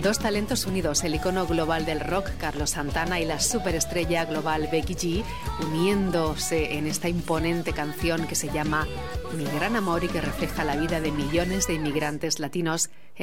Dos talentos unidos, el icono global del rock, Carlos Santana, y la superestrella global Becky G, uniéndose en esta imponente canción que se llama Mi Gran Amor y que refleja la vida de millones de inmigrantes latinos